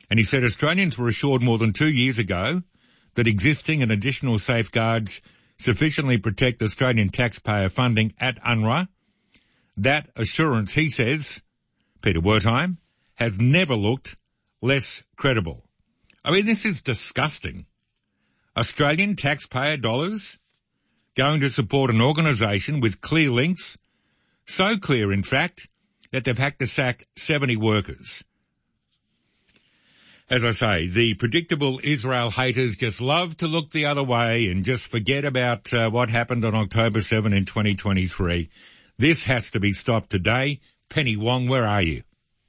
And he said Australians were assured more than 2 years ago that existing and additional safeguards sufficiently protect Australian taxpayer funding at UNRWA. That assurance, he says, Peter Wertheim, has never looked less credible. I mean, this is disgusting. Australian taxpayer dollars going to support an organisation with clear links, so clear, in fact, that they've had to sack 70 workers. As I say, the predictable Israel haters just love to look the other way and just forget about what happened on October 7 in 2023. This has to be stopped today. Penny Wong, where are you?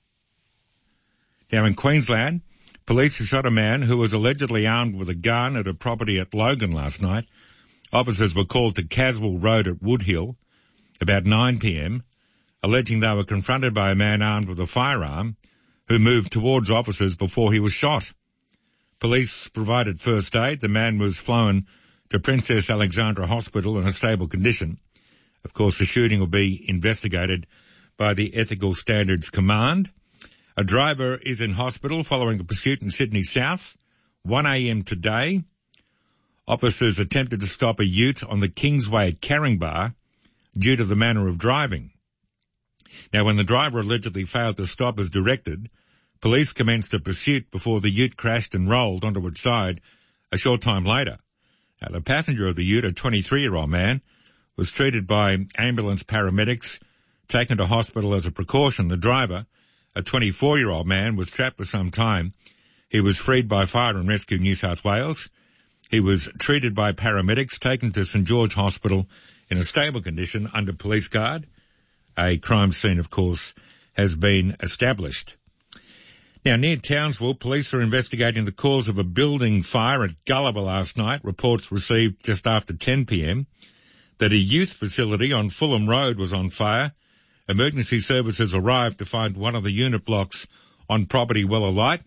Now in Queensland, police have shot a man who was allegedly armed with a gun at a property at Logan last night. Officers were called to Caswell Road at Woodhill about 9 p.m, alleging they were confronted by a man armed with a firearm who moved towards officers before he was shot. Police provided first aid. The man was flown to Princess Alexandra Hospital in a stable condition. Of course, the shooting will be investigated by the Ethical Standards Command. A driver is in hospital following a pursuit in Sydney South, 1 a.m. today. Officers attempted to stop a ute on the Kingsway at Caringbah due to the manner of driving. Now, when the driver allegedly failed to stop as directed, police commenced a pursuit before the ute crashed and rolled onto its side a short time later. Now, the passenger of the ute, a 23-year-old man, was treated by ambulance paramedics, taken to hospital as a precaution. The driver, a 24-year-old man, was trapped for some time. He was freed by Fire and Rescue New South Wales. He was treated by paramedics, taken to St George Hospital in a stable condition under police guard. A crime scene, of course, has been established. Now, near Townsville, police are investigating the cause of a building fire at Gulliver last night. Reports received just after 10 p.m. that a youth facility on Fulham Road was on fire. Emergency services arrived to find one of the unit blocks on property well alight.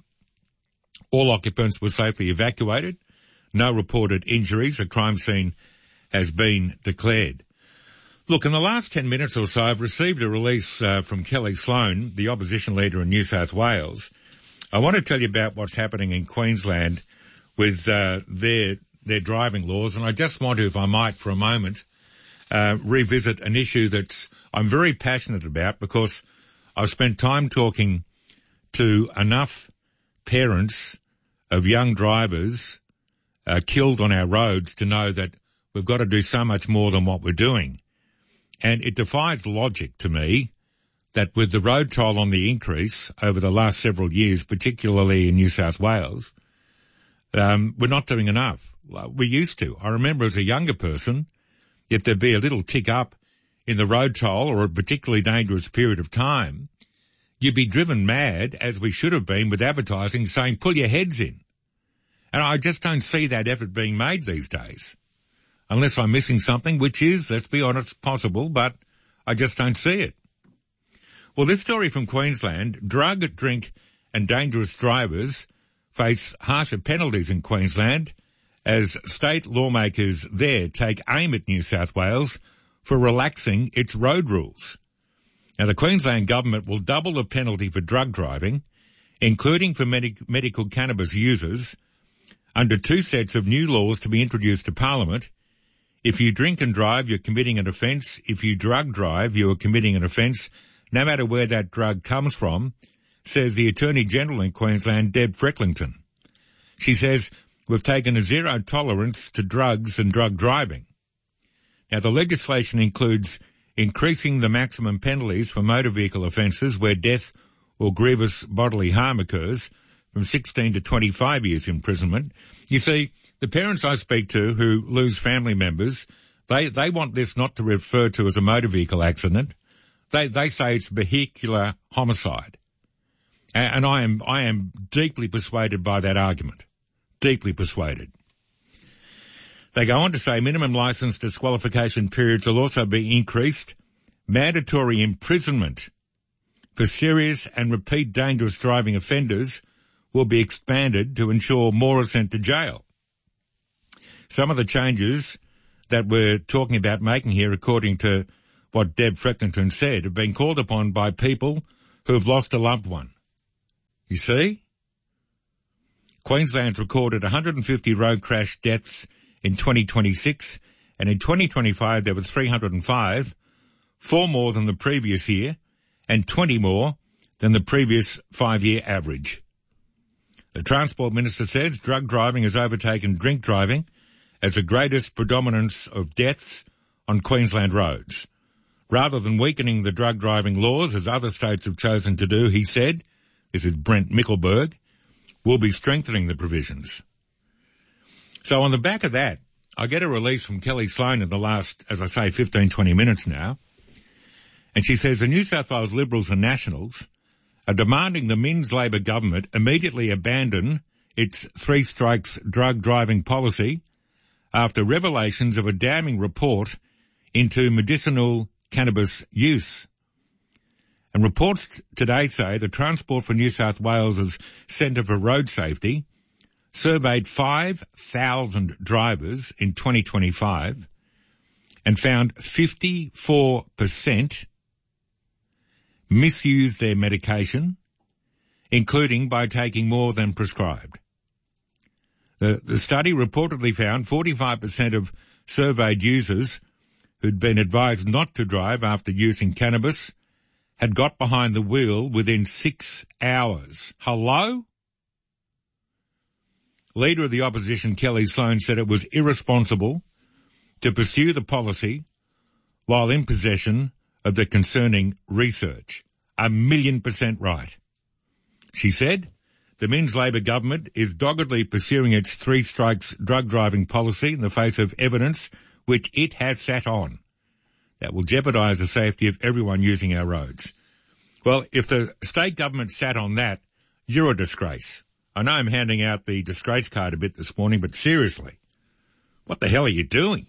All occupants were safely evacuated. No reported injuries. A crime scene has been declared. Look, in the last 10 minutes or so, I've received a release from Kelly Sloan, the opposition leader in New South Wales. I want to tell you about what's happening in Queensland with their driving laws, and I just want to, if I might, for a moment, revisit an issue that I'm very passionate about because I've spent time talking to enough parents of young drivers killed on our roads to know that we've got to do so much more than what we're doing. And it defies logic to me that with the road toll on the increase over the last several years, particularly in New South Wales, we're not doing enough. We used to. I remember as a younger person, if there'd be a little tick up in the road toll or a particularly dangerous period of time, you'd be driven mad, as we should have been, with advertising saying, pull your heads in. And I just don't see that effort being made these days. Unless I'm missing something, which is, let's be honest, possible, but I just don't see it. Well, this story from Queensland, drug, drink and dangerous drivers face harsher penalties in Queensland as state lawmakers there take aim at New South Wales for relaxing its road rules. Now, the Queensland government will double the penalty for drug driving, including for medical cannabis users, under two sets of new laws to be introduced to Parliament. If you drink and drive, you're committing an offence. If you drug drive, you are committing an offence, no matter where that drug comes from, says the Attorney-General in Queensland, Deb Frecklington. She says, we've taken a zero tolerance to drugs and drug driving. Now, the legislation includes increasing the maximum penalties for motor vehicle offences where death or grievous bodily harm occurs from 16 to 25 years imprisonment. You see, the parents I speak to who lose family members, they want this not to refer to as a motor vehicle accident. They say it's vehicular homicide. And I am deeply persuaded by that argument. Deeply persuaded. They go on to say minimum licence disqualification periods will also be increased. Mandatory imprisonment for serious and repeat dangerous driving offenders will be expanded to ensure more are sent to jail. Some of the changes that we're talking about making here, according to what Deb Frecklington said, have been called upon by people who have lost a loved one. You see? Queensland's recorded 150 road crash deaths in 2026, and in 2025 there were 305, 4 more than the previous year, and 20 more than the previous 5-year average. The Transport Minister says drug driving has overtaken drink driving as the greatest predominance of deaths on Queensland roads. Rather than weakening the drug driving laws, as other states have chosen to do, he said, this is Brent Mickelberg, we'll be strengthening the provisions. So on the back of that, I get a release from Kelly Sloan in the last, as I say, 15, 20 minutes now. And she says the New South Wales Liberals and Nationals are demanding the Minns Labor government immediately abandon its 3 strikes drug driving policy after revelations of a damning report into medicinal cannabis use. And reports today say the Transport for New South Wales' Centre for Road Safety surveyed 5,000 drivers in 2025 and found 54% misuse their medication, including by taking more than prescribed. The study reportedly found 45% of surveyed users who'd been advised not to drive after using cannabis had got behind the wheel within 6 hours. Hello? Leader of the opposition, Kelly Sloan, said it was irresponsible to pursue the policy while in possession of the concerning research. 1,000,000% right. She said the Minns Labor government is doggedly pursuing its 3 strikes drug driving policy in the face of evidence which it has sat on that will jeopardise the safety of everyone using our roads. Well, if the state government sat on that, you're a disgrace. I know I'm handing out the disgrace card a bit this morning, but seriously, what the hell are you doing?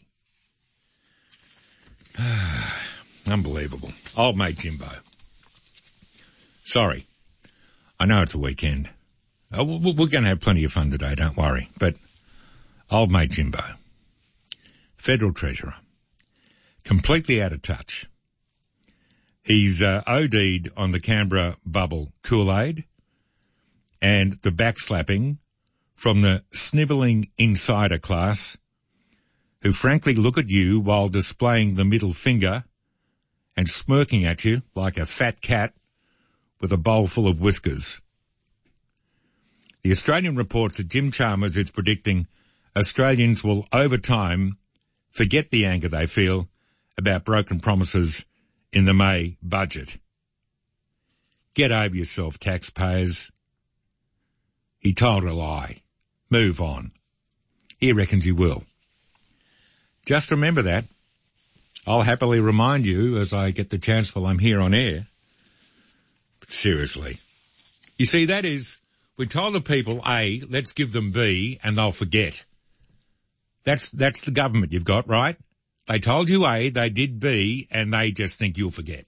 Unbelievable. Old mate Jimbo. Sorry. I know it's a weekend. We're going to have plenty of fun today, don't worry. But old mate Jimbo, Federal Treasurer, completely out of touch. He's OD'd on the Canberra bubble Kool-Aid and the backslapping from the snivelling insider class who frankly look at you while displaying the middle finger and smirking at you like a fat cat with a bowl full of whiskers. The Australian reports that Jim Chalmers is predicting Australians will over time forget the anger they feel about broken promises in the May budget. Get over yourself, taxpayers. He told a lie. Move on. He reckons he will. Just remember that. I'll happily remind you as I get the chance while I'm here on air. But seriously. You see, that is, we told the people A, let's give them B, and they'll forget. That's the government you've got, right? They told you A, they did B, and they just think you'll forget.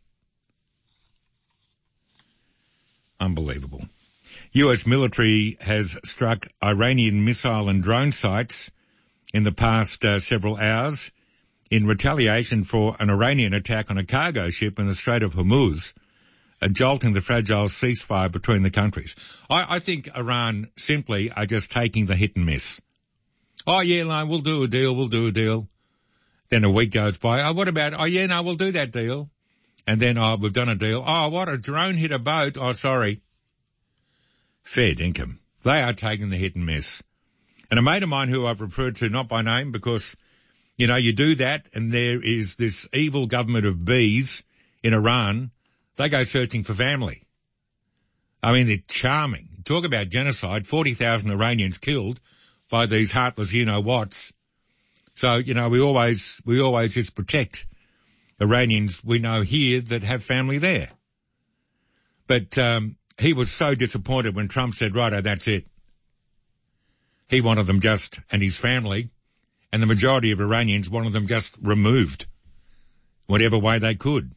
Unbelievable. US military has struck Iranian missile and drone sites in the past several hours in retaliation for an Iranian attack on a cargo ship in the Strait of Hormuz, jolting the fragile ceasefire between the countries. I think Iran simply are just taking the hit and miss. Oh, yeah, no, we'll do a deal. Then a week goes by. Oh, what about, oh, yeah, no, we'll do that deal. And then, oh, we've done a deal. Oh, what, a drone hit a boat. Oh, sorry. Fair dinkum. They are taking the hit and miss. And a mate of mine who I've referred to, not by name, because, you know, you do that and there is this evil government of bees in Iran. They go searching for family. I mean, they're charming. Talk about genocide. 40,000 Iranians killed by these heartless you-know-whats. So, you know, we always just protect Iranians we know here that have family there. But he was so disappointed when Trump said, righto, that's it. He wanted them just, and his family, and the majority of Iranians wanted them just removed, whatever way they could.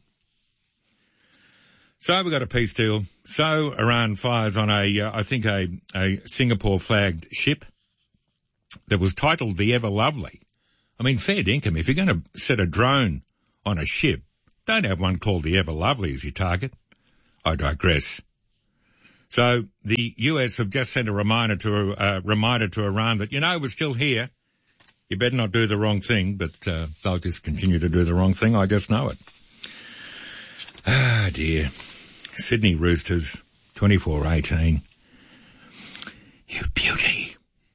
So we got a peace deal. So Iran fires on I think a Singapore-flagged ship that was titled the Ever Lovely. I mean, fair dinkum, if you're going to set a drone on a ship, don't have one called the Ever Lovely as your target. I digress. So the US have just sent a reminder to Iran that, we're still here. You better not do the wrong thing, but they'll just continue to do the wrong thing. I just know it. Ah, dear. Sydney Roosters, 24-18. You beauty.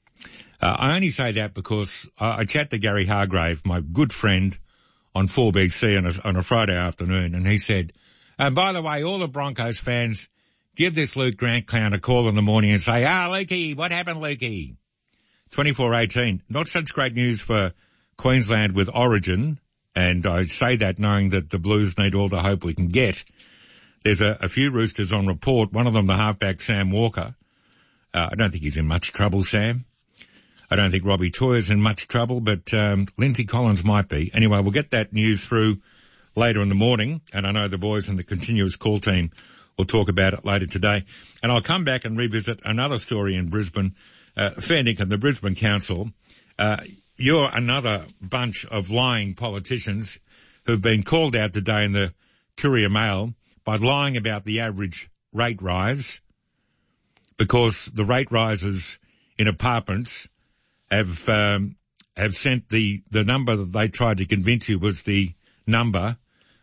I only say that because I chat to Gary Hargrave, my good friend, on 4BC on a Friday afternoon, and he said, by the way, all the Broncos fans, give this Luke Grant clown a call in the morning and say, Lukey, what happened, Lukey? 24-18. Not such great news for Queensland with Origin, and I say that knowing that the Blues need all the hope we can get. There's a few Roosters on report, one of them the halfback Sam Walker. I don't think he's in much trouble, Sam. I don't think Robbie Toyer's in much trouble, but Lindsay Collins might be. Anyway, we'll get that news through later in the morning, and I know the boys in the continuous call team will talk about it later today. And I'll come back and revisit another story in Brisbane. Fair Nick and the Brisbane Council, you're another bunch of lying politicians who've been called out today in the Courier Mail by lying about the average rate rise, because the rate rises in apartments have sent the number that they tried to convince you was the number,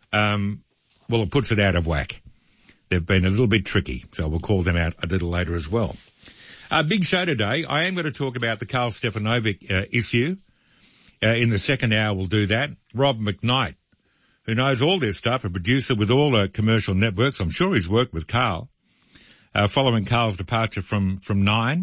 it puts it out of whack. They've been a little bit tricky, so we'll call them out a little later as well. Big show today. I am going to talk about the Karl Stefanovic issue. In the second hour, we'll do that. Rob McKnight, who knows all this stuff, a producer with all the commercial networks. I'm sure he's worked with Karl. Following Karl's departure from Nine.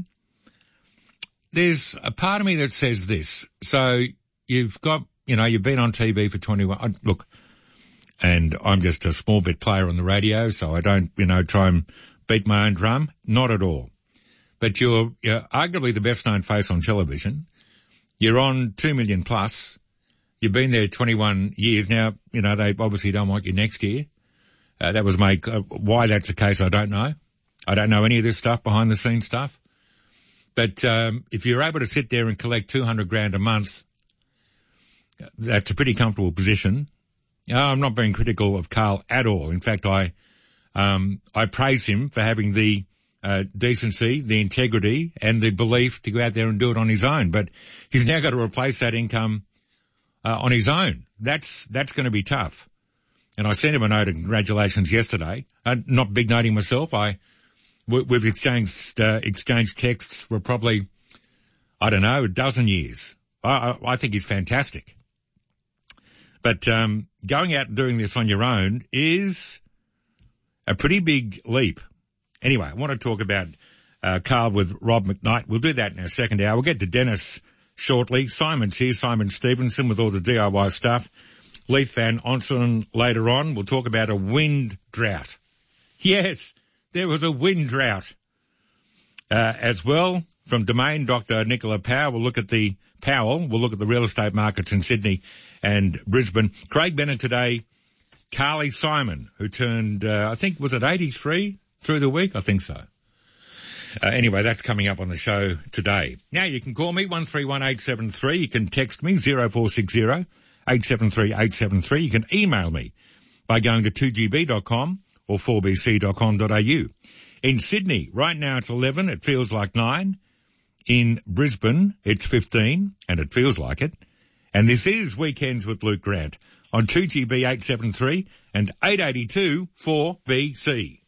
There's a part of me that says this. So you've got, you've been on TV for 21. Look, and I'm just a small bit player on the radio, so I don't, try and beat my own drum. Not at all. But you're arguably the best known face on television. You're on 2 million plus. You've been there 21 years. Now, they obviously don't want you next year. That was why that's the case, I don't know. I don't know any of this stuff, behind the scenes stuff. But, if you're able to sit there and collect $200,000 a month, that's a pretty comfortable position. I'm not being critical of Karl at all. In fact, I praise him for having the decency, the integrity, and the belief to go out there and do it on his own. But he's now got to replace that income on his own. That's going to be tough. And I sent him a note of congratulations yesterday. Not big noting myself. We've exchanged texts for probably, I don't know, a dozen years. I think he's fantastic. But going out and doing this on your own is a pretty big leap. Anyway, I want to talk about Karl with Rob McKnight. We'll do that in our second hour. We'll get to Dennis shortly. Simon's here, Simon Stevenson, with all the DIY stuff. Leith Van Onselen later on. We'll talk about a wind drought. Yes, there was a wind drought. As well, from Domain, Dr. Nicola Powell. We'll look at the real estate markets in Sydney and Brisbane. Craig Bennett today. Carly Simon, who turned, I think, was it 83 through the week? I think so. Anyway, that's coming up on the show today. Now, you can call me, 131873. You can text me, 0460 873 873. You can email me by going to 2gb.com or 4bc.com.au. In Sydney, right now it's 11. It feels like 9. In Brisbane, it's 15, and it feels like it. And this is Weekends with Luke Grant on 2GB 873 and 882 4BC.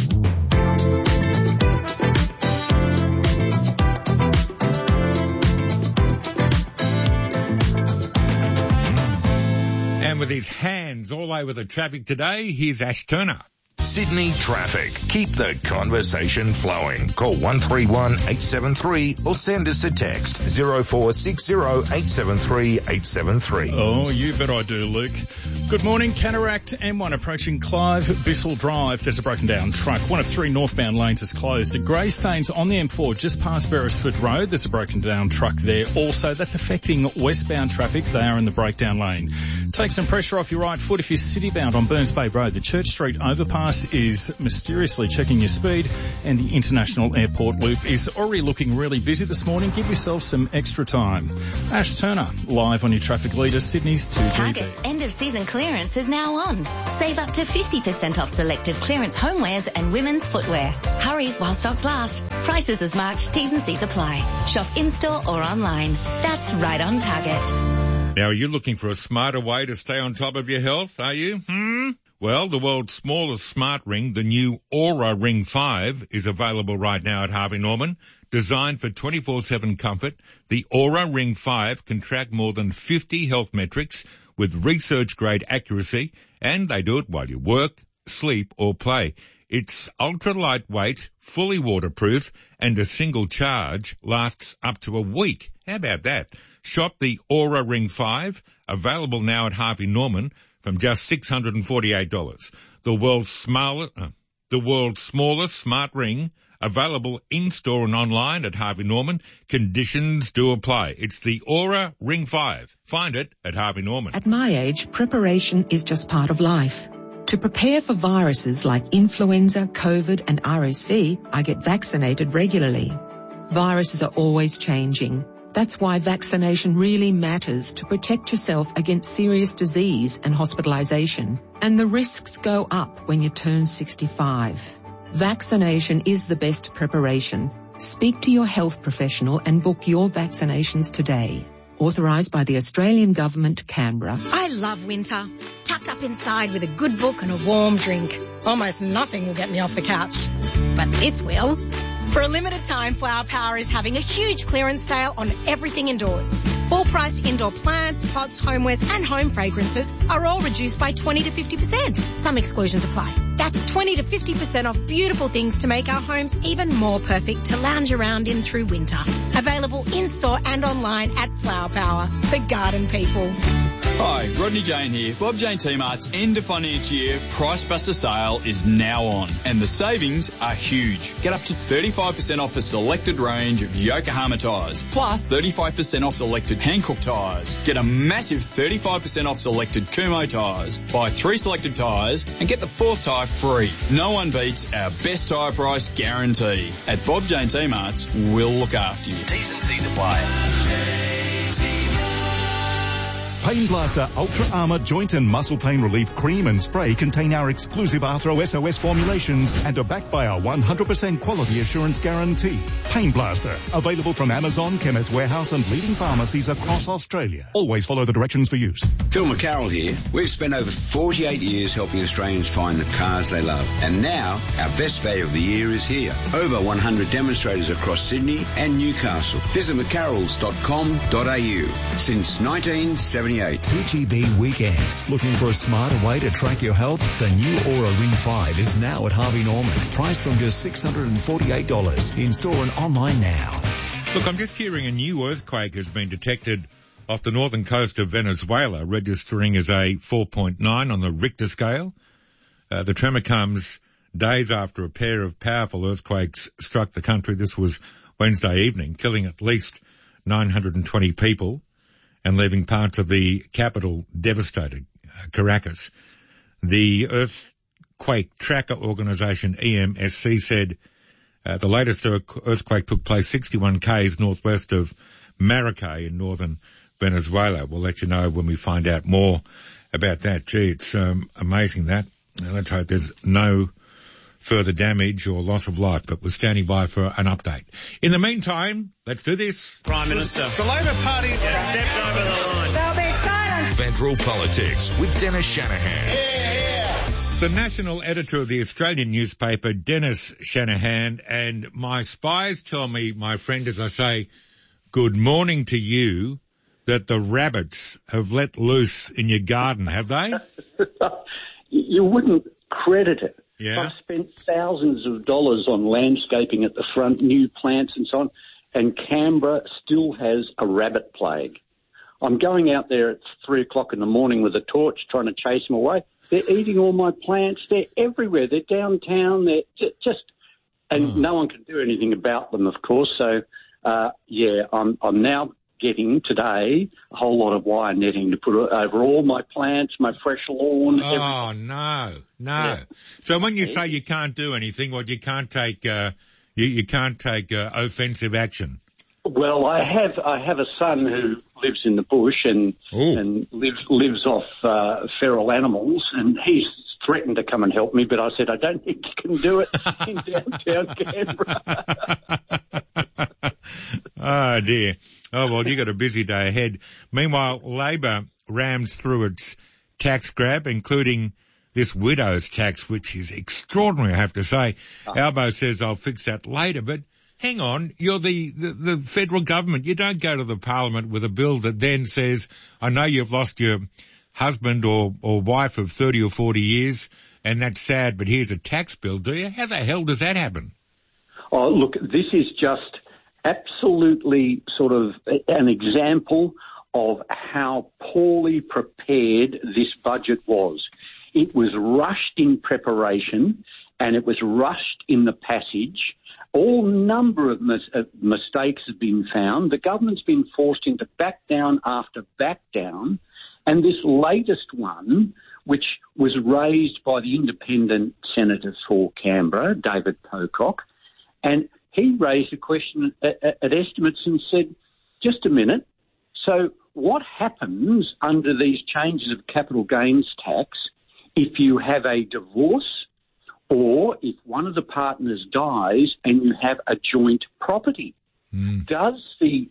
And with his hands all over the traffic today, here's Ash Turner. Sydney traffic. Keep the conversation flowing. Call 131 873 or send us a text 0460 873 873. Oh, you bet I do, Luke. Good morning. Cataract M1 approaching Clive Bissell Drive. There's a broken down truck. One of 3 northbound lanes is closed. At Greystanes on the M4 just past Beresford Road. There's a broken down truck there. Also, that's affecting westbound traffic. They are in the breakdown lane. Take some pressure off your right foot if you're citybound on Burns Bay Road. The Church Street overpass Plus is mysteriously checking your speed, and the International Airport Loop is already looking really busy this morning. Give yourself some extra time. Ash Turner, live on your traffic leader, Sydney's 2GB. Target's end-of-season clearance is now on. Save up to 50% off selected clearance homewares and women's footwear. Hurry while stocks last. Prices as marked, T's and C's apply. Shop in-store or online. That's right on Target. Now, are you looking for a smarter way to stay on top of your health, are you? Well, the world's smallest smart ring, the new Aura Ring 5, is available right now at Harvey Norman. Designed for 24/7 comfort, the Aura Ring 5 can track more than 50 health metrics with research-grade accuracy, and they do it while you work, sleep or play. It's ultra-lightweight, fully waterproof, and a single charge lasts up to a week. How about that? Shop the Aura Ring 5, available now at Harvey Norman from just $648. The world's smallest smart ring, available in-store and online at Harvey Norman. Conditions do apply. It's the Aura Ring 5. Find it at Harvey Norman. At my age, preparation is just part of life. To prepare for viruses like influenza, COVID and RSV, I get vaccinated regularly. Viruses are always changing. That's why vaccination really matters, to protect yourself against serious disease and hospitalization. And the risks go up when you turn 65. Vaccination is the best preparation. Speak to your health professional and book your vaccinations today. Authorised by the Australian Government, Canberra. I love winter. Tucked up inside with a good book and a warm drink. Almost nothing will get me off the couch. But this will. For a limited time, Flower Power is having a huge clearance sale on everything indoors. Full-priced indoor plants, pots, homewares and home fragrances are all reduced by 20 to 50%. Some exclusions apply. That's 20 to 50% off beautiful things to make our homes even more perfect to lounge around in through winter. Available in-store and online at Flower Power, the garden people. Hi, Rodney Jane here. Bob Jane T-Mart's end of financial year Price Buster sale is now on, and the savings are huge. Get up to 35% off a selected range of Yokohama tyres, plus 35% off selected Hankook tyres. Get a massive 35% off selected Kumho tyres. Buy 3 selected tyres and get the 4th tyre free. No one beats our best tyre price guarantee. At Bob Jane T-Mart's, we'll look after you. T's and C's apply. Pain Blaster Ultra Armour Joint and Muscle Pain Relief Cream and Spray contain our exclusive Arthro SOS formulations and are backed by our 100% quality assurance guarantee. Pain Blaster, available from Amazon, Chemist Warehouse and leading pharmacies across Australia. Always follow the directions for use. Phil McCarroll here. We've spent over 48 years helping Australians find the cars they love. And now, our best value of the year is here. Over 100 demonstrators across Sydney and Newcastle. Visit mccarrolls.com.au. Since 1970. 2GB Weekends. Looking for a smarter way to track your health? The new Aura Ring 5 is now at Harvey Norman. Priced from just $648. In store and online now. Look, I'm just hearing a new earthquake has been detected off the northern coast of Venezuela, registering as a 4.9 on the Richter scale. The tremor comes days after a pair of powerful earthquakes struck the country. This was Wednesday evening, killing at least 920 people and leaving parts of the capital devastated, Caracas. The earthquake tracker organisation EMSC said the latest earthquake took place 61 k's northwest of Maracay in northern Venezuela. We'll let you know when we find out more about that. Gee, it's amazing that. Let's hope there's no further damage or loss of life, but we're standing by for an update. In the meantime, let's do this. Prime Minister. The Labor Party stepped over the line. There'll be silence. Federal Politics with Dennis Shanahan. The national editor of the Australian newspaper, Dennis Shanahan, and my spies tell me, my friend, as I say, good morning to you, that the rabbits have let loose in your garden, have they? You wouldn't credit it. Yeah. I've spent thousands of dollars on landscaping at the front, new plants and so on, and Canberra still has a rabbit plague. I'm going out there at 3 o'clock in the morning with a torch trying to chase them away. They're eating all my plants. They're everywhere. They're downtown. They're just and no one can do anything about them, of course. So, I'm now getting today a whole lot of wire netting to put over all my plants, my fresh lawn. Oh, no. Yeah. So when you say you can't do anything, well, you can't take you can't take offensive action. Well, I have a son who lives in the bush and lives off feral animals, and he's threatened to come and help me, but I said I don't think you can do it in downtown Canberra. Oh dear. Oh well, you got a busy day ahead. Meanwhile, Labor rams through its tax grab, including this widow's tax, which is extraordinary, I have to say. Albo says I'll fix that later, but hang on, you're the federal government. You don't go to the parliament with a bill that then says, I know you've lost your husband or wife of 30 or 40 years, and that's sad, but here's a tax bill, do you? How the hell does that happen? Oh, look, this is just absolutely sort of an example of how poorly prepared this budget was. It was rushed in preparation, and it was rushed in the passage. All number of mistakes have been found. The government's been forced into back down after back down. And this latest one, which was raised by the independent senator for Canberra, David Pocock, and he raised a question at estimates and said, just a minute, so what happens under these changes of capital gains tax if you have a divorce or if one of the partners dies and you have a joint property? Does the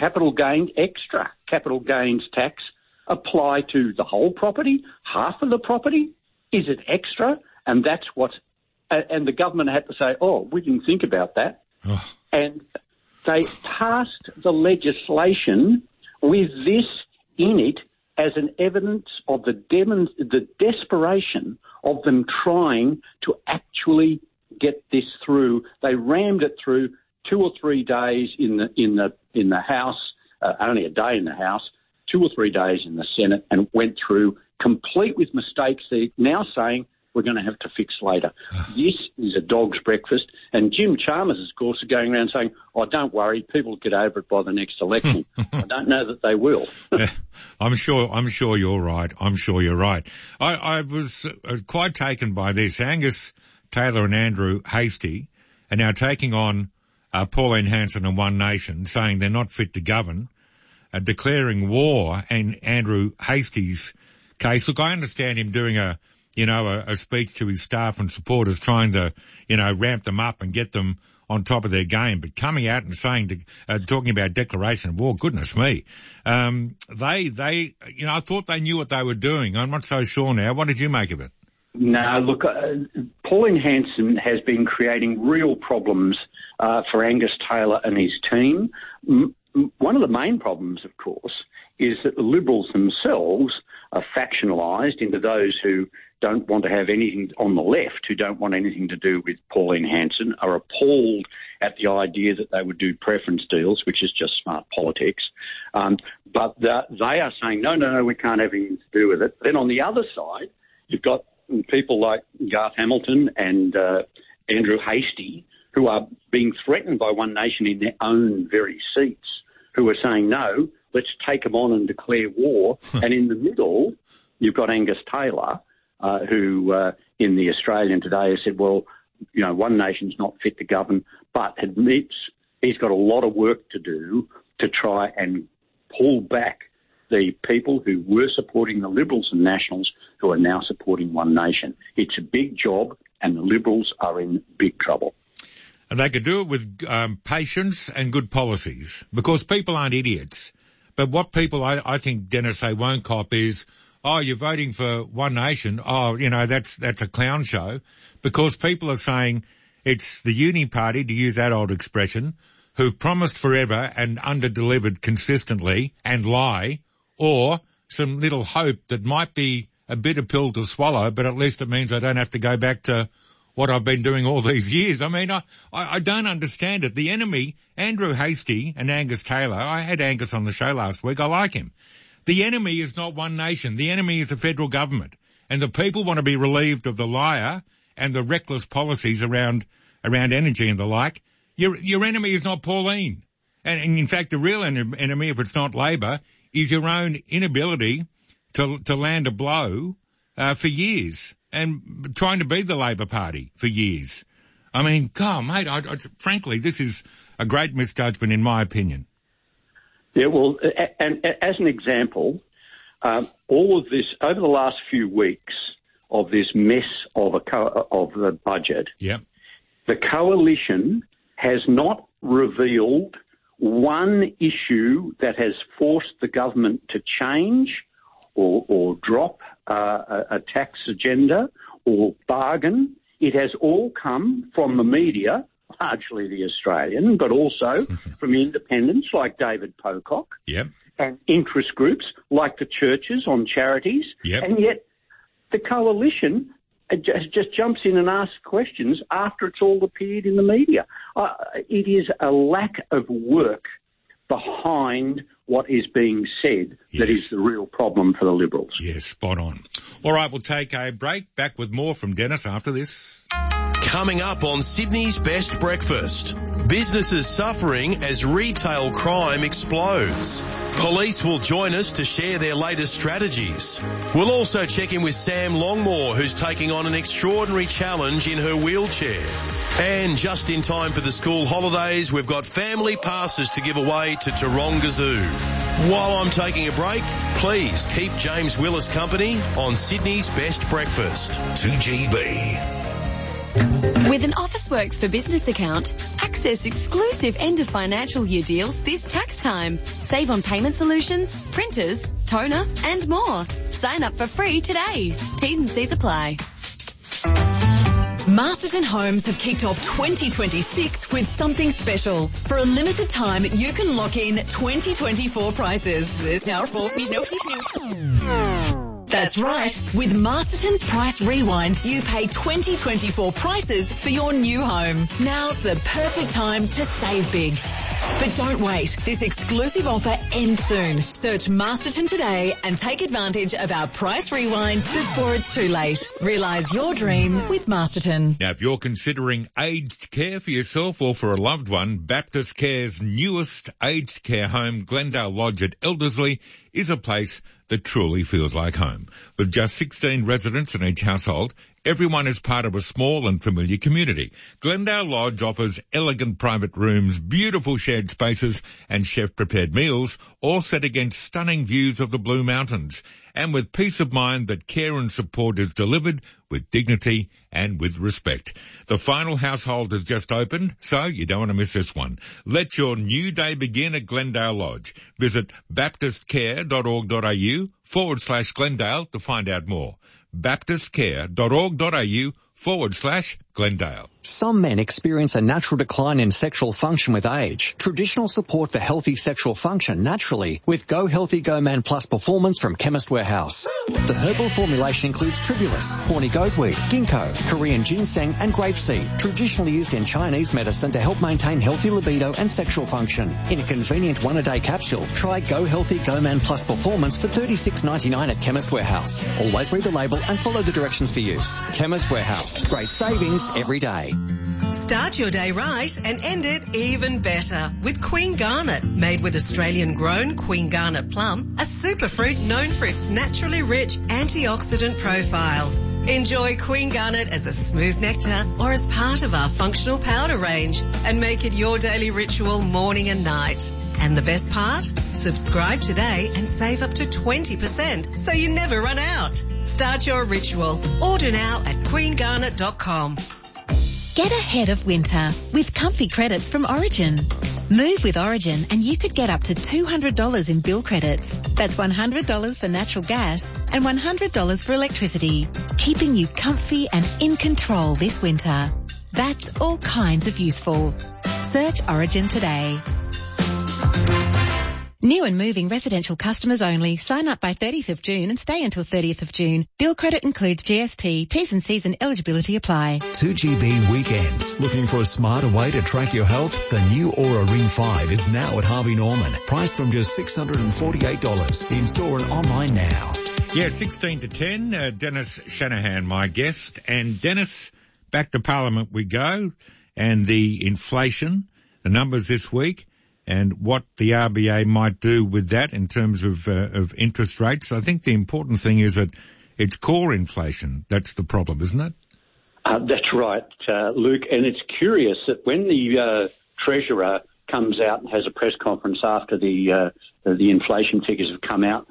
extra capital gains tax apply to the whole property, half of the property? Is it extra? And that's and the government had to say, oh, we didn't think about that. Oh. And they passed the legislation with this in it as an evidence of the desperation of them trying to actually get this through. They rammed it through 2 or 3 days in the House, only a day in the House, 2 or 3 days in the Senate, and went through complete with mistakes they're now saying we're going to have to fix later. This is a dog's breakfast. And Jim Chalmers, of course, are going around saying, oh, don't worry, people will get over it by the next election. I don't know that they will. I'm sure you're right. I'm sure you're right. I was quite taken by this. Angus Taylor and Andrew Hastie are now taking on Pauline Hanson and One Nation, saying they're not fit to govern, declaring war in Andrew Hastie's case. Look, I understand him doing a speech to his staff and supporters, trying to, ramp them up and get them on top of their game. But coming out and saying, talking about declaration of war, goodness me. I thought they knew what they were doing. I'm not so sure now. What did you make of it? No, look, Pauline Hanson has been creating real problems for Angus Taylor and his team. One of the main problems, of course, is that the Liberals themselves are factionalised into those who don't want to have anything on the left, who don't want anything to do with Pauline Hanson, are appalled at the idea that they would do preference deals, which is just smart politics. But they are saying, no, we can't have anything to do with it. Then on the other side, you've got people like Garth Hamilton and Andrew Hastie, who are being threatened by One Nation in their own very seats, who are saying, no, let's take them on and declare war. And in the middle, you've got Angus Taylor, who in the Australian today has said, well, One Nation's not fit to govern, but admits he's got a lot of work to do to try and pull back the people who were supporting the Liberals and Nationals who are now supporting One Nation. It's a big job, and the Liberals are in big trouble. And they could do it with patience and good policies, because people aren't idiots. But what people, I think, Dennis, they won't cop is, oh, you're voting for One Nation. Oh, that's a clown show. Because people are saying it's the uni party, to use that old expression, who promised forever and under-delivered consistently and lie, or some little hope that might be a bitter pill to swallow, but at least it means I don't have to go back to what I've been doing all these years. I mean, I don't understand it. The enemy, Andrew Hastie and Angus Taylor, I had Angus on the show last week. I like him. The enemy is not One Nation. The enemy is the federal government. And the people want to be relieved of the liar and the reckless policies around energy and the like. Your enemy is not Pauline. And in fact, the real enemy, if it's not Labor, is your own inability to land a blow for years, and trying to be the Labor Party for years. I mean, God, mate, frankly, this is a great misjudgment in my opinion. Yeah, well, and as an example, all of this over the last few weeks of this mess of the budget, the coalition has not revealed one issue that has forced the government to change or drop a tax agenda or bargain. It has all come from the media, largely the Australian, but also from independents like David Pocock and interest groups like the churches on charities. And yet the coalition just jumps in and asks questions after it's all appeared in the media. It is a lack of work behind what is being said that is the real problem for the Liberals. Yes, spot on. All right, we'll take a break. Back with more from Dennis after this. Coming up on Sydney's Best Breakfast, businesses suffering as retail crime explodes. Police will join us to share their latest strategies. We'll also check in with Sam Longmore, who's taking on an extraordinary challenge in her wheelchair. And just in time for the school holidays, we've got family passes to give away to Taronga Zoo. While I'm taking a break, please keep James Willis company on Sydney's Best Breakfast. 2GB. With an Officeworks for Business account, access exclusive end of financial year deals this tax time. Save on payment solutions, printers, toner, and more. Sign up for free today. T's and C's apply. Masterton Homes have kicked off 2026 with something special. For a limited time, you can lock in 2024 prices. There's now That's right. With Masterton's Price Rewind, you pay 2024 prices for your new home. Now's the perfect time to save big. But don't wait. This exclusive offer ends soon. Search Masterton today and take advantage of our Price Rewind before it's too late. Realise your dream with Masterton. Now, if you're considering aged care for yourself or for a loved one, Baptist Care's newest aged care home, Glendale Lodge at Elderslie, is a place that truly feels like home. With just 16 residents in each household, everyone is part of a small and familiar community. Glendale Lodge offers elegant private rooms, beautiful shared spaces, and chef-prepared meals, all set against stunning views of the Blue Mountains, and with peace of mind that care and support is delivered with dignity and with respect. The final household has just opened, so you don't want to miss this one. Let your new day begin at Glendale Lodge. Visit baptistcare.org.au/Glendale to find out more. baptistcare.org.au/Glendale. Some men experience a natural decline in sexual function with age. Traditional support for healthy sexual function naturally with Go Healthy Go Man Plus Performance from Chemist Warehouse. The herbal formulation includes tribulus, horny goatweed, ginkgo, Korean ginseng and grapeseed, traditionally used in Chinese medicine to help maintain healthy libido and sexual function. In a convenient one-a-day capsule, try Go Healthy Go Man Plus Performance for $36.99 at Chemist Warehouse. Always read the label and follow the directions for use. Chemist Warehouse. Great savings every day. Start your day right and end it even better with Queen Garnet. Made with Australian-grown Queen Garnet plum, a superfruit known for its naturally rich antioxidant profile. Enjoy Queen Garnet as a smooth nectar or as part of our functional powder range and make it your daily ritual morning and night. And the best part? Subscribe today and save up to 20% so you never run out. Start your ritual. Order now at queengarnet.com. Get ahead of winter with comfy credits from Origin. Move with Origin and you could get up to $200 in bill credits. That's $100 for natural gas and $100 for electricity, keeping you comfy and in control this winter. That's all kinds of useful. Search Origin today. New and moving residential customers only. Sign up by 30th of June and stay until 30th of June. Bill credit includes GST. T's and C's and eligibility apply. 2GB Weekends. Looking for a smarter way to track your health? The new Aura Ring 5 is now at Harvey Norman. Priced from just $648. In store and online now. Yeah, 16 to 10. Dennis Shanahan, my guest. And Dennis, back to Parliament we go. And the inflation, the numbers this week. and what the RBA might do with that in terms of interest rates. I think the important thing is that it's core inflation. That's the problem, isn't it? That's right, Luke. And it's curious that when the Treasurer comes out and has a press conference after the inflation figures have come out,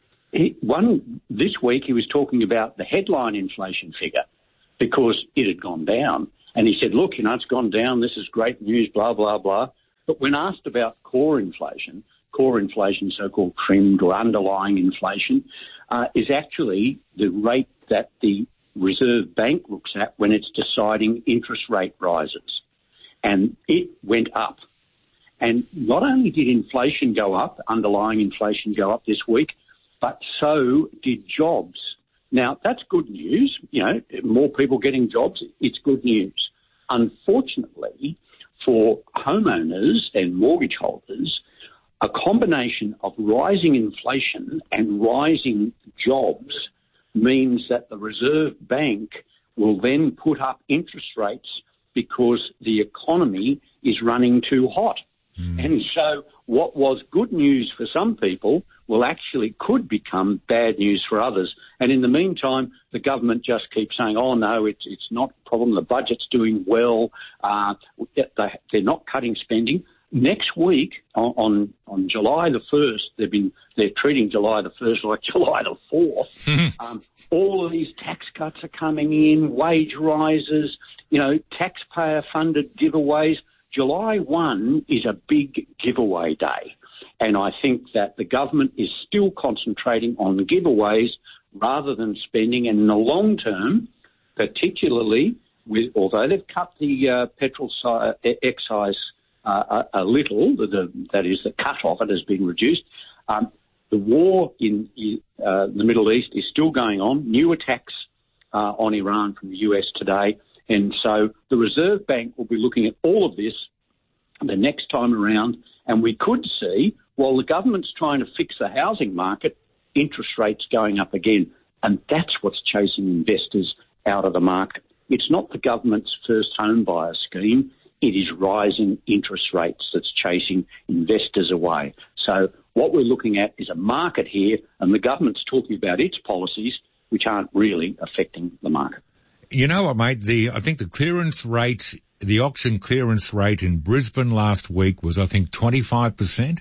this week he was talking about the headline inflation figure because it had gone down. And he said, look, it's gone down. This is great news, blah, blah, blah. But when asked about core inflation, so-called trimmed or underlying inflation, is actually the rate that the Reserve Bank looks at when it's deciding interest rate rises. And it went up. And not only did inflation go up, underlying inflation go up this week, but so did jobs. Now, that's good news. More people getting jobs, it's good news. Unfortunately, for homeowners and mortgage holders, a combination of rising inflation and rising jobs means that the Reserve Bank will then put up interest rates because the economy is running too hot. And so what was good news for some people could become bad news for others. And in the meantime, the government just keeps saying, oh, no, it's not a problem. The budget's doing well. They're not cutting spending. Next week, on July the 1st, they're treating July the 1st like July the 4th. All of these tax cuts are coming in, wage rises, taxpayer-funded giveaways. July 1 is a big giveaway day, and I think that the government is still concentrating on the giveaways rather than spending. And in the long term, particularly although they've cut the petrol excise a little, that is, the cut of it has been reduced. The war in the Middle East is still going on. New attacks on Iran from the US today. And so the Reserve Bank will be looking at all of this the next time around, and we could see, while the government's trying to fix the housing market, interest rates going up again. And that's what's chasing investors out of the market. It's not the government's first home buyer scheme. It is rising interest rates that's chasing investors away. So what we're looking at is a market here, and the government's talking about its policies, which aren't really affecting the market. You know what, mate? I think the clearance rate, the auction clearance rate in Brisbane last week was, I think, 25%.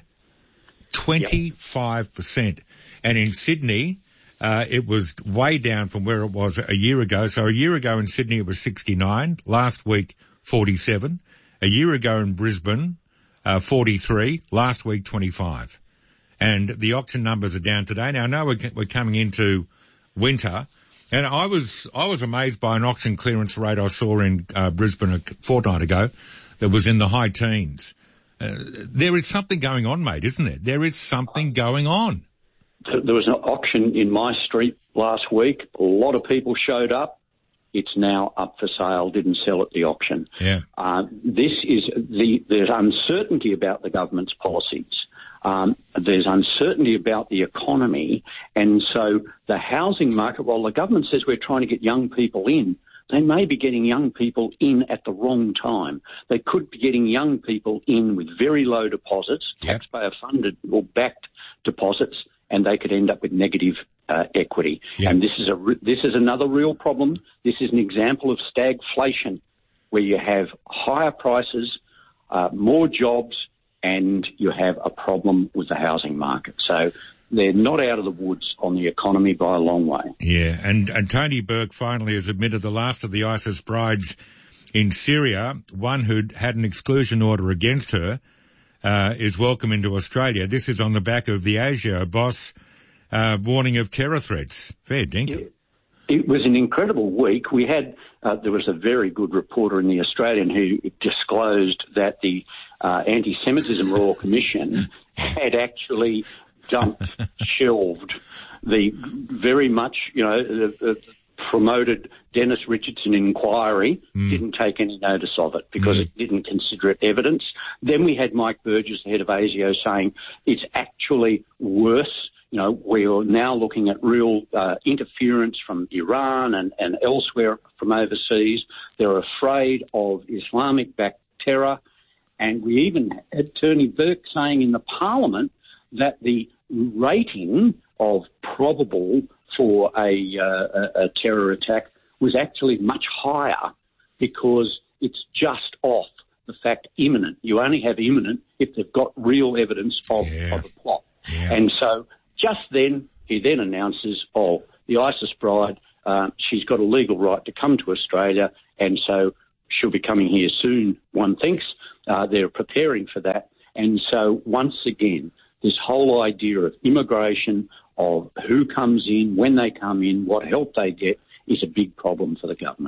25%. Yep. And in Sydney, it was way down from where it was a year ago. So a year ago in Sydney, it was 69. Last week, 47. A year ago in Brisbane, 43. Last week, 25. And the auction numbers are down today. Now, I know we're coming into winter. And I was amazed by an auction clearance rate I saw in Brisbane a fortnight ago that was in the high teens. There is something going on, mate, isn't there? There is something going on. There was an auction in my street last week. A lot of people showed up. It's now up for sale, didn't sell at the auction. Yeah. There's uncertainty about the government's policies. There's uncertainty about the economy. And so the housing market, while the government says we're trying to get young people in, they may be getting young people in at the wrong time. They could be getting young people in with very low deposits, taxpayer-funded or backed deposits, and they could end up with negative equity. Yep. And this is another real problem. This is an example of stagflation, where you have higher prices, more jobs, and you have a problem with the housing market. So they're not out of the woods on the economy by a long way. Yeah, and Tony Burke finally has admitted the last of the ISIS brides in Syria, one who'd had an exclusion order against her, is welcome into Australia. This is on the back of the ASIO boss warning of terror threats. Fair dinkum. It was an incredible week. We had there was a very good reporter in The Australian who disclosed that the Anti-Semitism Royal Commission had actually shelved the very much, promoted Dennis Richardson inquiry, didn't take any notice of it because it didn't consider it evidence. Then we had Mike Burgess, the head of ASIO, saying it's actually worse. We are now looking at real interference from Iran and elsewhere from overseas. They're afraid of Islamic-backed terror. And we even had Attorney Burke saying in the Parliament that the rating of probable for a terror attack was actually much higher because it's just off the fact imminent. You only have imminent if they've got real evidence of a plot. Yeah. And so just then, he then announces, the ISIS bride, she's got a legal right to come to Australia, and so she'll be coming here soon, one thinks. They're preparing for that. And so once again, this whole idea of immigration, of who comes in, when they come in, what help they get, is a big problem for the government.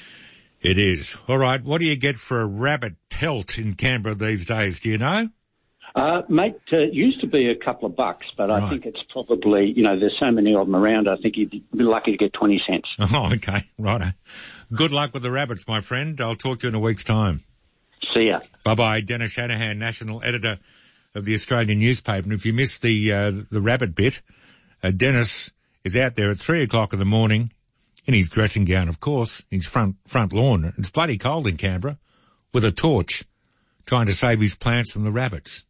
It is. All right, what do you get for a rabbit pelt in Canberra these days, do you know? Mate, it used to be a couple of bucks, but I think it's probably, there's so many of them around, I think you'd be lucky to get 20 cents. Oh, okay. Right. Good luck with the rabbits, my friend. I'll talk to you in a week's time. See ya. Bye-bye. Dennis Shanahan, National Editor of the Australian newspaper. And if you missed the rabbit bit, Dennis is out there at 3 o'clock in the morning in his dressing gown, of course, his front lawn. It's bloody cold in Canberra, with a torch, trying to save his plants from the rabbits.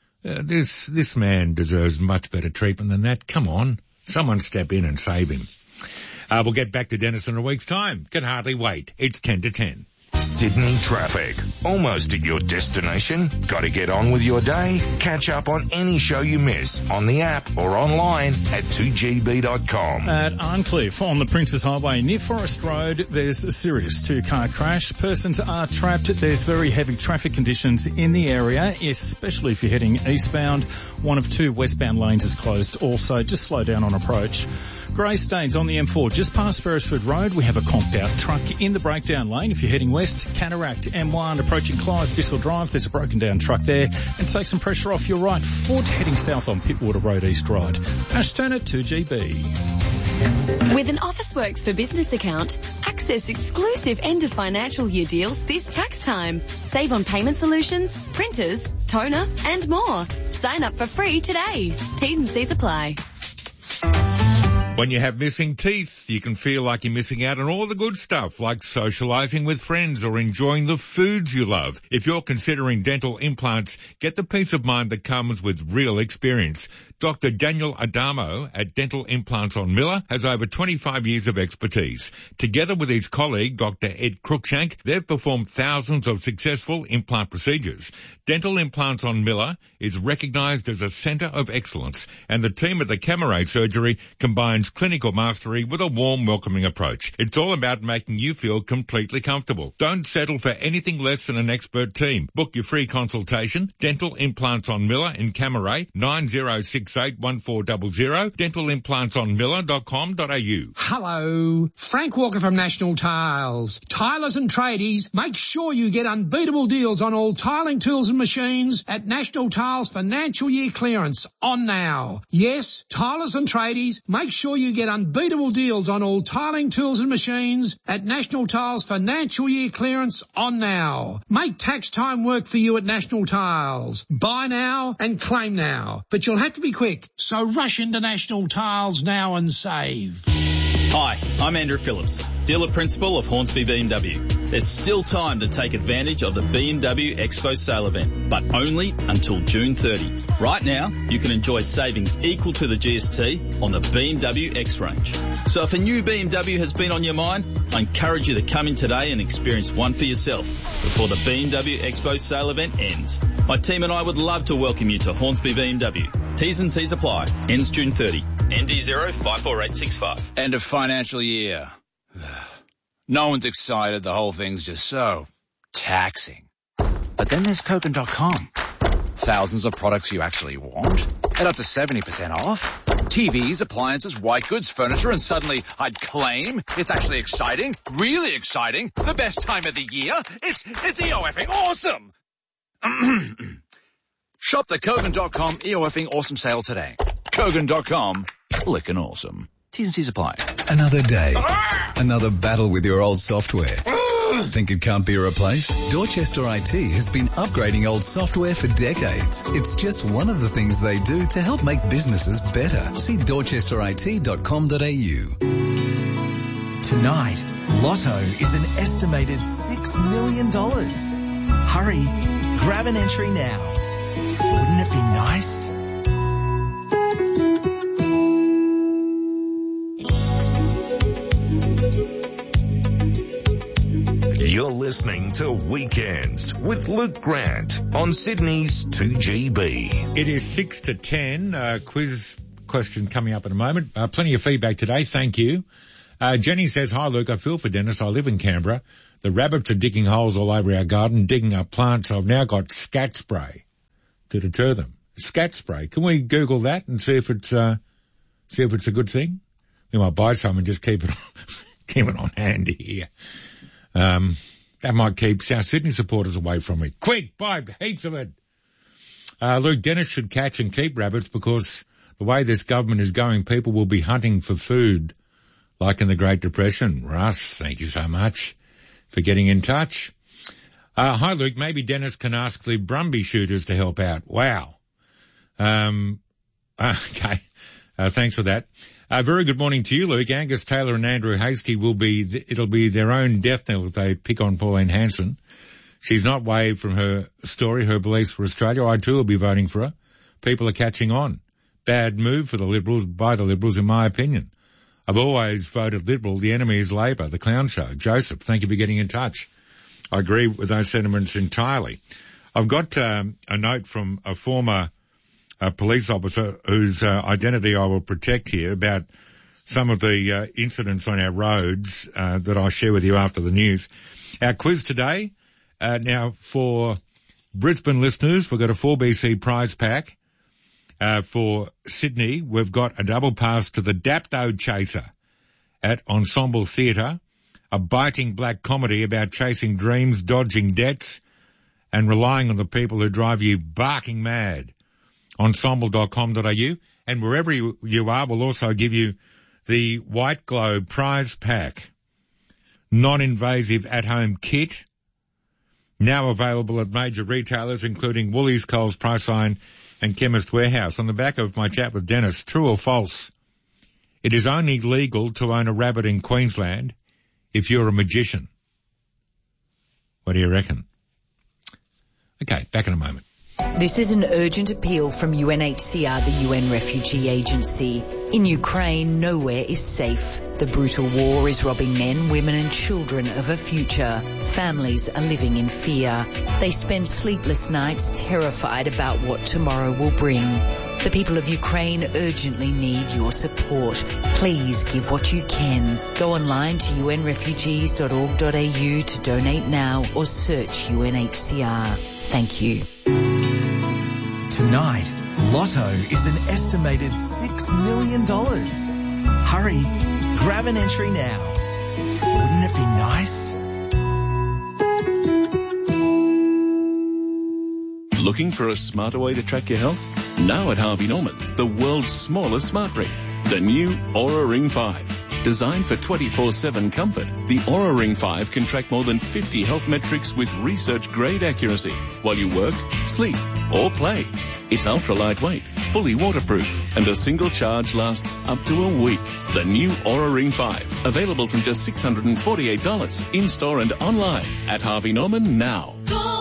This man deserves much better treatment than that. Come on, someone step in and save him. We'll get back to Dennis in a week's time. Can hardly wait. It's 10 to 10. Sydney traffic. Almost at your destination? Got to get on with your day? Catch up on any show you miss on the app or online at 2gb.com. At Arncliffe on the Princes Highway near Forest Road, there's a serious two-car crash. Persons are trapped. There's very heavy traffic conditions in the area, especially if you're heading eastbound. One of two westbound lanes is closed also. Just slow down on approach. Grey stains on the M4 just past Beresford Road. We have a conked out truck in the breakdown lane. If you're heading west, Cataract M1 approaching Clive Bissell Drive, there's a broken down truck there. And take some pressure off your right foot heading south on Pittwater Road East Ride. Ashton at 2GB. With an Officeworks for Business account, access exclusive end of financial year deals this tax time. Save on payment solutions, printers, toner and more. Sign up for free today. T's and C's apply. When you have missing teeth, you can feel like you're missing out on all the good stuff, like socializing with friends or enjoying the foods you love. If you're considering dental implants, get the peace of mind that comes with real experience. Dr. Daniel Adamo at Dental Implants on Miller has over 25 years of expertise. Together with his colleague, Dr. Ed Cruikshank, they've performed thousands of successful implant procedures. Dental Implants on Miller is recognised as a centre of excellence, and the team at the Camera Surgery combines clinical mastery with a warm, welcoming approach. It's all about making you feel completely comfortable. Don't settle for anything less than an expert team. Book your free consultation. Dental Implants on Miller in Camaray, 90681400, dentalimplantson.miller.com.au. Hello, Frank Walker from National Tiles. Tilers and tradies, make sure you get unbeatable deals on all tiling tools and machines at National Tiles Financial Year Clearance on now. Yes, tilers and tradies, make sure you get unbeatable deals on all tiling tools and machines at National Tiles Financial Year Clearance on now. Make tax time work for you at National Tiles. Buy now and claim now. But you'll have to be quick, so rush into National Tiles now and save. Hi, I'm Andrew Phillips, dealer principal of Hornsby BMW. There's still time to take advantage of the BMW Expo sale event, but only until June 30. Right now, you can enjoy savings equal to the GST on the BMW X range. So if a new BMW has been on your mind, I encourage you to come in today and experience one for yourself before the BMW Expo sale event ends. My team and I would love to welcome you to Hornsby BMW. T's and C's apply. Ends June 30. ND 054865. End of financial year. No one's excited. The whole thing's just so taxing. But then there's Kogan.com. Thousands of products you actually want at up to 70% off. TVs, appliances, white goods, furniture, and suddenly I'd claim it's actually exciting, really exciting, the best time of the year. It's EOFing awesome. Shop the Kogan.com EOFing awesome sale today. Kogan.com, lickin' awesome. T's and C's apply. Another day. Another battle with your old software. Think it can't be replaced? Dorchester IT has been upgrading old software for decades. It's just one of the things they do to help make businesses better. See dorchesterit.com.au. Tonight, Lotto is an estimated $6 million. Hurry, grab an entry now. Wouldn't it be nice? You're listening to Weekends with Luke Grant on Sydney's 2GB. It is 6 to 10. Quiz question coming up in a moment. Plenty of feedback today. Thank you. Jenny says, hi Luke, I feel for Dennis. I live in Canberra. The rabbits are digging holes all over our garden, digging up plants. I've now got scat spray to deter them. Scat spray. Can we Google that and see if it's a good thing? We might buy some and just keep it on hand here. That might keep South Sydney supporters away from me. Quick, buy heaps of it. Luke, Dennis should catch and keep rabbits because the way this government is going, people will be hunting for food like in the Great Depression. Russ, thank you so much for getting in touch. Hi Luke, maybe Dennis can ask the Brumby shooters to help out. Wow. Okay. Thanks for that. Very good morning to you, Luke. Angus Taylor and Andrew Hastie it'll be their own death knell if they pick on Pauline Hanson. She's not waved from her story, her beliefs for Australia. I too will be voting for her. People are catching on. Bad move for the Liberals, by the Liberals, in my opinion. I've always voted Liberal. The enemy is Labor, the clown show. Joseph, thank you for getting in touch. I agree with those sentiments entirely. I've got a note from a former police officer whose identity I will protect here about some of the incidents on our roads that I'll share with you after the news. Our quiz today, now for Brisbane listeners, we've got a 4BC prize pack. For Sydney, we've got a double pass to the Dapto Chaser at Ensemble Theatre, a biting black comedy about chasing dreams, dodging debts, and relying on the people who drive you barking mad. Ensemble.com.au, and wherever you are, we'll also give you the White Globe prize pack, non-invasive at-home kit, now available at major retailers including Woolies, Coles, Priceline, and Chemist Warehouse. On the back of my chat with Dennis, true or false, it is only legal to own a rabbit in Queensland if you're a magician. What do you reckon? Okay, back in a moment. This is an urgent appeal from UNHCR, the UN Refugee Agency. In Ukraine, nowhere is safe. The brutal war is robbing men, women and children of a future. Families are living in fear. They spend sleepless nights terrified about what tomorrow will bring. The people of Ukraine urgently need your support. Please give what you can. Go online to unrefugees.org.au to donate now or search UNHCR. Thank you. Tonight, Lotto is an estimated $6 million. Hurry, grab an entry now. Wouldn't it be nice? Looking for a smarter way to track your health? Now at Harvey Norman, the world's smallest smart ring, the new Oura Ring 5. Designed for 24/7 comfort, the Oura Ring 5 can track more than 50 health metrics with research-grade accuracy while you work, sleep, or play. It's ultra-lightweight, fully waterproof, and a single charge lasts up to a week. The new Oura Ring 5, available from just $648 in-store and online at Harvey Norman now.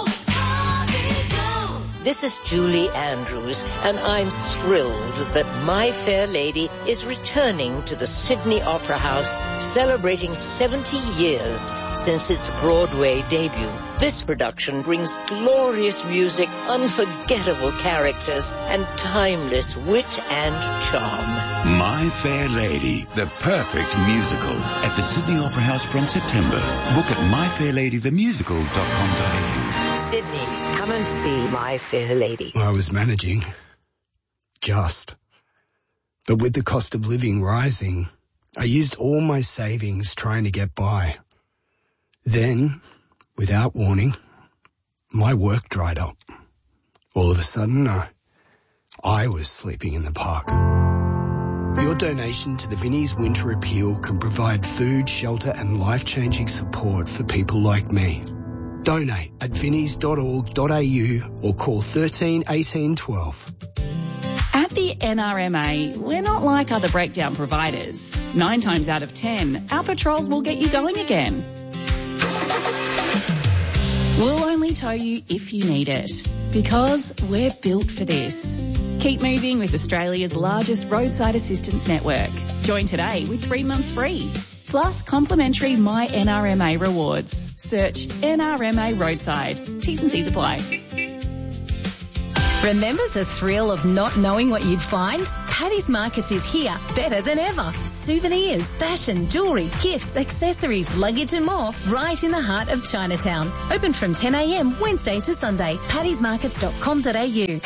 This is Julie Andrews, and I'm thrilled that My Fair Lady is returning to the Sydney Opera House, celebrating 70 years since its Broadway debut. This production brings glorious music, unforgettable characters, and timeless wit and charm. My Fair Lady, the perfect musical, at the Sydney Opera House from September. Book at myfairladythemusical.com.au. Sydney, come and see My Fair Lady. I was managing. Just. But with the cost of living rising, I used all my savings trying to get by. Then, without warning, my work dried up. All of a sudden, I was sleeping in the park. Your donation to the Vinnie's Winter Appeal can provide food, shelter and life-changing support for people like me. Donate at vinnies.org.au or call 13 18 12. At the NRMA, we're not like other breakdown providers. 9 times out of 10, our patrols will get you going again. We'll only tow you if you need it, because we're built for this. Keep moving with Australia's largest roadside assistance network. Join today with 3 months free. Plus complimentary My NRMA rewards. Search NRMA Roadside. T's and C's apply. Remember the thrill of not knowing what you'd find? Paddy's Markets is here, better than ever. Souvenirs, fashion, jewellery, gifts, accessories, luggage and more, right in the heart of Chinatown. Open from 10 a.m. Wednesday to Sunday. paddysmarkets.com.au.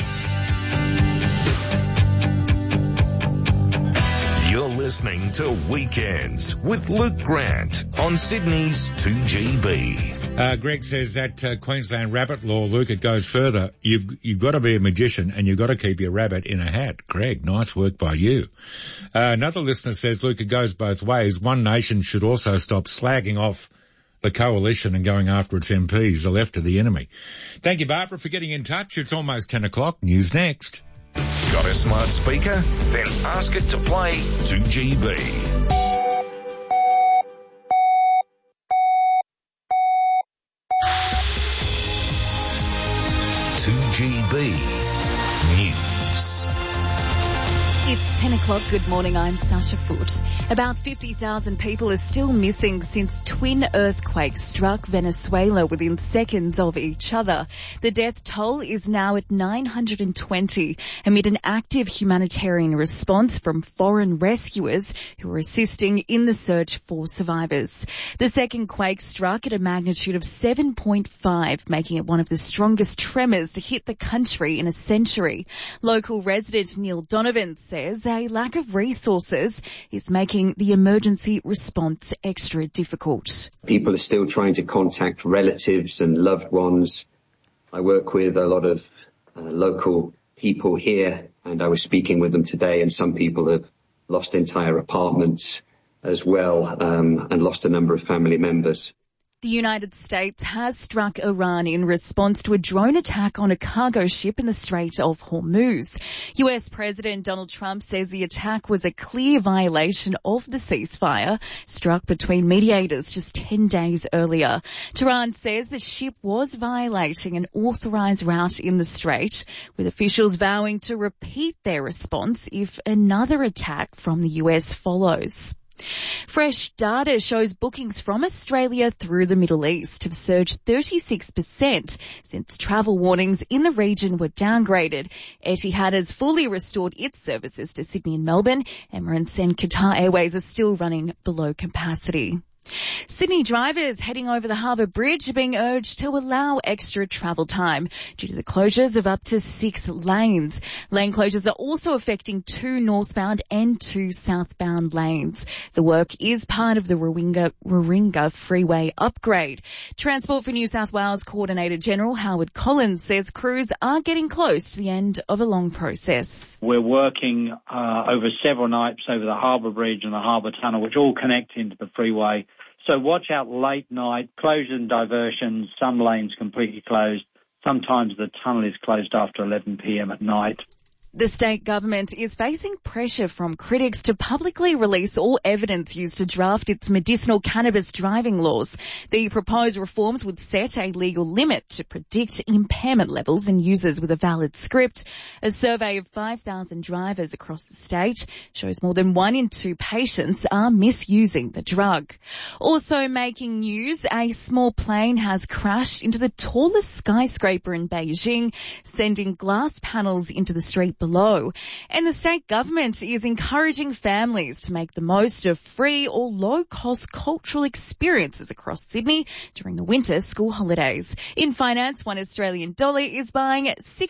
You're listening to Weekends with Luke Grant on Sydney's 2GB. Greg says that Queensland rabbit law, Luke, it goes further. You've got to be a magician and you've got to keep your rabbit in a hat. Greg, nice work by you. Another listener says, Luke, it goes both ways. One nation should also stop slagging off the coalition and going after its MPs, the left of the enemy. Thank you, Barbara, for getting in touch. It's almost 10 o'clock. News next. Got a smart speaker? Then ask it to play 2GB. 2GB News. It's 10 o'clock. Good morning. I'm Sasha Foote. About 50,000 people are still missing since twin earthquakes struck Venezuela within seconds of each other. The death toll is now at 920 amid an active humanitarian response from foreign rescuers who are assisting in the search for survivors. The second quake struck at a magnitude of 7.5, making it one of the strongest tremors to hit the country in a century. Local resident Neil Donovan says a lack of resources is making the emergency response extra difficult. People are still trying to contact relatives and loved ones. I work with a lot of local people here, and I was speaking with them today, and some people have lost entire apartments as well, and lost a number of family members. The United States has struck Iran in response to a drone attack on a cargo ship in the Strait of Hormuz. US President Donald Trump says the attack was a clear violation of the ceasefire struck between mediators just 10 days earlier. Tehran says the ship was violating an authorized route in the strait, with officials vowing to repeat their response if another attack from the US follows. Fresh data shows bookings from Australia through the Middle East have surged 36% since travel warnings in the region were downgraded. Etihad has fully restored its services to Sydney and Melbourne. Emirates and Qatar Airways are still running below capacity. Sydney drivers heading over the Harbour Bridge are being urged to allow extra travel time due to the closures of up to 6 lanes. Lane closures are also affecting 2 northbound and 2 southbound lanes. The work is part of the Warringah Freeway upgrade. Transport for New South Wales Coordinator General Howard Collins says crews are getting close to the end of a long process. We're working over several nights over the Harbour Bridge and the Harbour Tunnel, which all connect into the freeway. So watch out late night, closures and diversions, some lanes completely closed. Sometimes the tunnel is closed after 11 p.m. at night. The state government is facing pressure from critics to publicly release all evidence used to draft its medicinal cannabis driving laws. The proposed reforms would set a legal limit to predict impairment levels in users with a valid script. A survey of 5,000 drivers across the state shows more than 1 in 2 patients are misusing the drug. Also making news, a small plane has crashed into the tallest skyscraper in Beijing, sending glass panels into the street below. And the state government is encouraging families to make the most of free or low-cost cultural experiences across Sydney during the winter school holidays. In finance, one Australian dollar is buying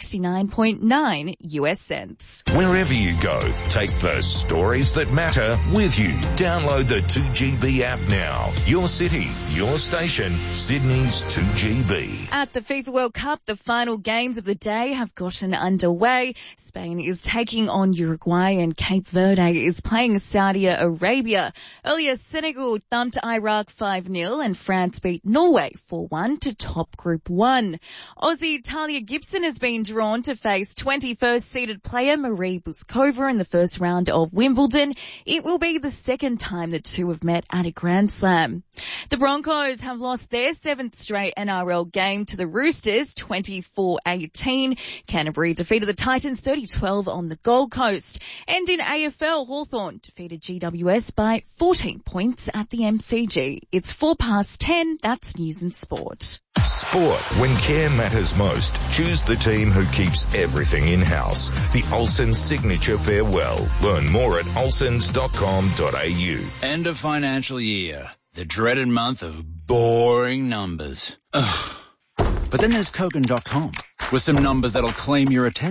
69.9 US cents. Wherever you go, take the stories that matter with you. Download the 2GB app now. Your city, your station, Sydney's 2GB. At the FIFA World Cup, the final games of the day have gotten underway. Spain Spain is taking on Uruguay and Cape Verde is playing Saudi Arabia. Earlier, Senegal thumped Iraq 5-0 and France beat Norway 4-1 to top Group 1. Aussie Talia Gibson has been drawn to face 21st seeded player Marie Buskova in the first round of Wimbledon. It will be the second time the two have met at a Grand Slam. The Broncos have lost their 7th straight NRL game to the Roosters 24-18. Canterbury defeated the Titans 30-12 on the Gold Coast. And in AFL, Hawthorn defeated GWS by 14 points at the MCG. It's 10:04. That's news and sport. Sport. When care matters most, choose the team who keeps everything in-house. The Olsen Signature Farewell. Learn more at olsens.com.au. End of financial year. The dreaded month of boring numbers. Ugh. But then there's Kogan.com with some numbers that'll claim your attention.